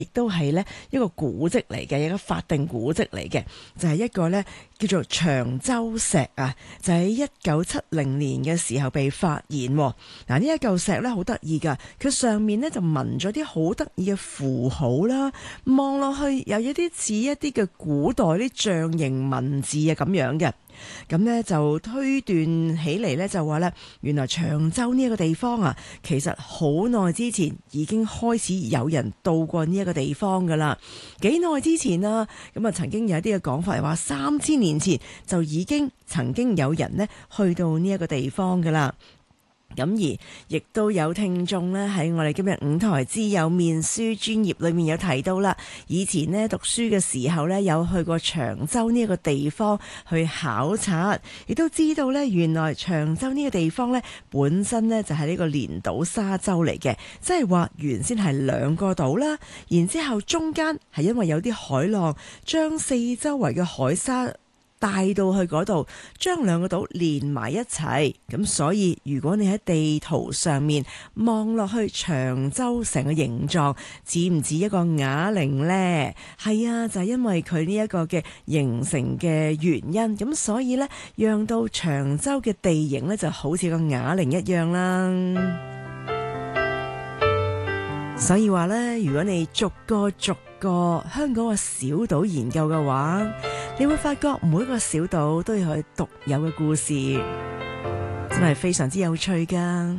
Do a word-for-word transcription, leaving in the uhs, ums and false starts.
亦都係咧一個古蹟嚟嘅，一個法定古蹟嚟嘅，就係、是、一個咧叫做長洲石啊，就喺一九七零年嘅時候被發現。嗱，呢一嚿石咧好得意噶，佢上面咧就紋咗啲好得意嘅符號啦，望落去有一啲似一啲嘅古代啲象形文字啊咁樣嘅。咁呢就推斷起嚟呢，就話呢，原來長洲呢一個地方啊，其實好耐之前已經開始有人到過呢一個地方噶啦。幾耐之前啊？咁啊，曾經有一啲嘅講法係話三千年前就已經曾經有人呢去到呢一個地方噶啦。咁而亦都有聽眾呢喺我哋今日五台之友面書專頁裏面有提到啦，以前呢讀書嘅時候呢，有去過長洲呢一個地方去考察，亦都知道呢，原來長洲呢個地方呢本身呢就係呢個連島沙洲嚟嘅，即係話原先係兩個島啦，然之後中間係因為有啲海浪將四周圍嘅海沙帶到去嗰度，將兩個島連埋一齊，咁所以如果你喺地圖上面望落去長洲成個形狀，似唔似一個啞鈴呢？係啊，就係因為佢呢一個嘅形成嘅原因，咁所以呢，讓到長洲嘅地形呢就好似個啞鈴一樣啦。所以話呢，如果你逐個逐個香港嘅小島研究嘅話，你會發覺每一個小島都有佢獨有嘅故事，真係非常之有趣㗎。